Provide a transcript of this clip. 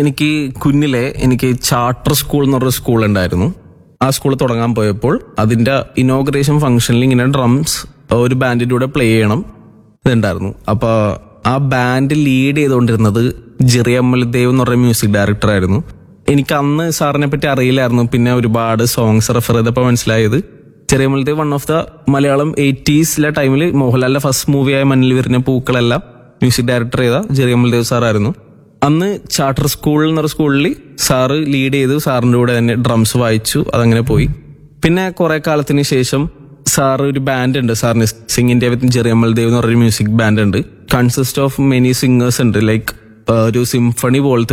എനിക്ക് charter school എന്ന് പറഞ്ഞൊരു സ്കൂൾ ഉണ്ടായിരുന്നു. ആ സ്കൂൾ തുടങ്ങാൻ പോയപ്പോൾ അതിന്റെ ഇനോഗ്രേഷൻ ഫംഗ്ഷനിൽ ഇങ്ങനെ ഡ്രംസ് ഒരു ബാൻഡിന്റെ കൂടെ പ്ലേ ചെയ്യണം ഇതുണ്ടായിരുന്നു. അപ്പൊ ആ ബാൻഡ് ലീഡ് ചെയ്തുകൊണ്ടിരുന്നത് ജെറി അമൽദേവ് എന്ന് പറഞ്ഞ മ്യൂസിക് ഡയറക്ടർ ആയിരുന്നു. എനിക്ക് അന്ന് സാറിനെ പറ്റി അറിയില്ലായിരുന്നു. പിന്നെ ഒരുപാട് സോങ്സ് റെഫർ ചെയ്തപ്പോൾ മനസ്സിലായത് Jerry Amaldev one of the Malayalam 80s ടൈമിൽ മോഹൻലാലിന്റെ ഫസ്റ്റ് മൂവിയായ മഞ്ഞിൽ വിരിഞ്ഞ പൂക്കളെല്ലാം മ്യൂസിക് ഡയറക്ടർ ചെയ്ത ജെറി അമൽദേവ് സാറായിരുന്നു. അന്ന് ചാർട്ടർ സ്കൂൾ എന്നൊരു സ്കൂളിൽ സാറ് ലീഡ് ചെയ്തു. സാറിന്റെ കൂടെ തന്നെ ഡ്രംസ് വായിച്ചു. അതങ്ങനെ പോയി. പിന്നെ കുറെ കാലത്തിന് ശേഷം സാറ് ഒരു ബാൻഡ് ഉണ്ട് സാറിന്, സിംഗ് ഇന്ത്യ വിത്ത് ജെറി അമൽദേവ് എന്ന് പറഞ്ഞൊരു മ്യൂസിക് ബാൻഡ് ഉണ്ട്. കൺസിസ്റ്റ് ഓഫ് മെനി സിംഗേഴ്സ് ഉണ്ട്. ലൈക്ക് ഒരു സിംഫണി പോലത്തെ